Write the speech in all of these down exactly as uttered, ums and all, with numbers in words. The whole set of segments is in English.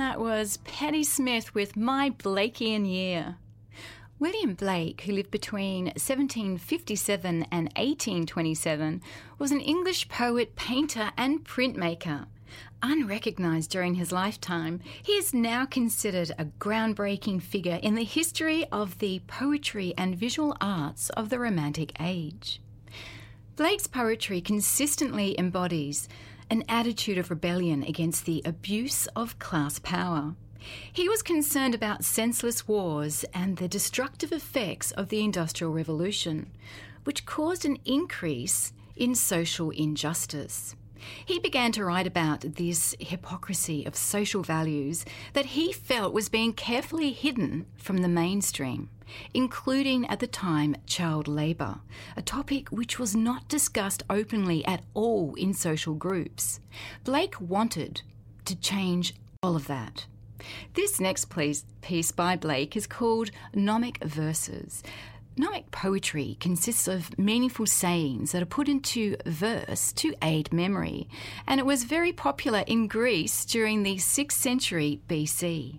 that was Patti Smith with My Blakean Year. William Blake, who lived between seventeen fifty-seven and eighteen twenty-seven, was an English poet, painter and printmaker. Unrecognised during his lifetime, he is now considered a groundbreaking figure in the history of the poetry and visual arts of the Romantic Age. Blake's poetry consistently embodies an attitude of rebellion against the abuse of class power. He was concerned about senseless wars and the destructive effects of the Industrial Revolution, which caused an increase in social injustice. He began to write about this hypocrisy of social values that he felt was being carefully hidden from the mainstream, including at the time child labour, a topic which was not discussed openly at all in social groups. Blake wanted to change all of that. This next piece by Blake is called Gnomic Verses. Gnomic poetry consists of meaningful sayings that are put into verse to aid memory, and it was very popular in Greece during the sixth century B C.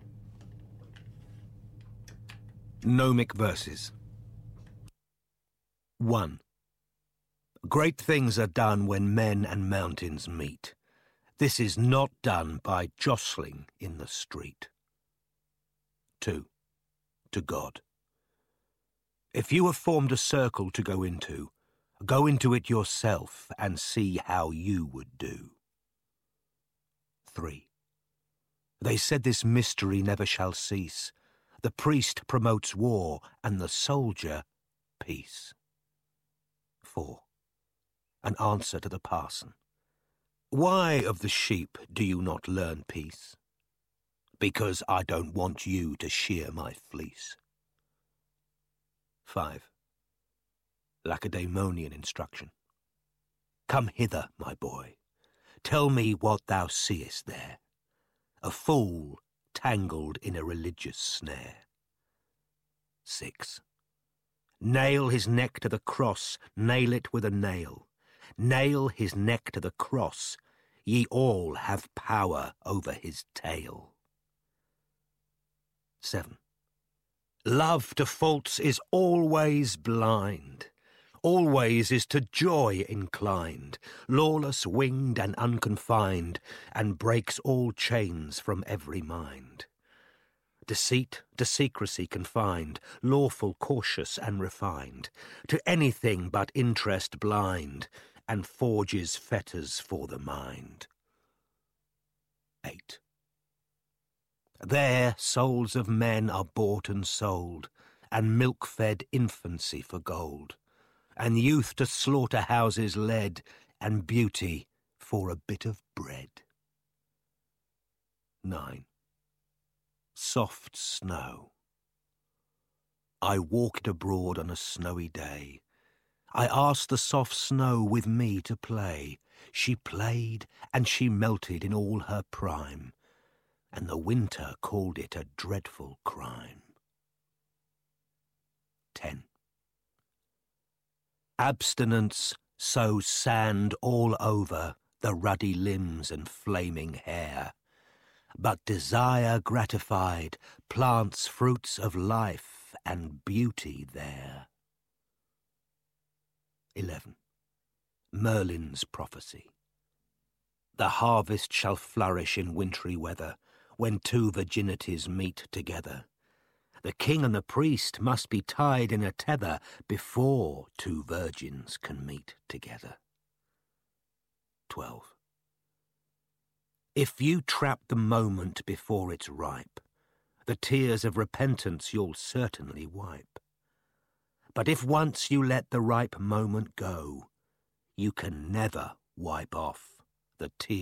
Gnomic Verses. one. Great things are done when men and mountains meet. This is not done by jostling in the street. two. To God. If you have formed a circle to go into, go into it yourself and see how you would do. three. They said this mystery never shall cease. The priest promotes war and the soldier peace. four. An answer to the parson. Why of the sheep do you not learn peace? Because I don't want you to shear my fleece. five. Lacedaemonian instruction. Come hither, my boy. Tell me what thou seest there. A fool tangled in a religious snare. six. Nail his neck to the cross, nail it with a nail. Nail his neck to the cross, ye all have power over his tail. seven. Love to faults is always blind, always is to joy inclined, lawless winged and unconfined, and breaks all chains from every mind. Deceit to secrecy confined, lawful, cautious, and refined, to anything but interest blind, and forges fetters for the mind. eight. There souls of men are bought and sold, and milk-fed infancy for gold, and youth to slaughter-houses led, and beauty for a bit of bread. nine. Soft snow. I walked abroad on a snowy day. I asked the soft snow with me to play. She played, and she melted in all her prime, and the winter called it a dreadful crime. ten. Abstinence sows sand all over the ruddy limbs and flaming hair, but desire gratified plants fruits of life and beauty there. eleven. Merlin's prophecy. The harvest shall flourish in wintry weather, when two virginities meet together. The king and the priest must be tied in a tether before two virgins can meet together. twelve. If you trap the moment before it's ripe, the tears of repentance you'll certainly wipe. But if once you let the ripe moment go, you can never wipe off the tears.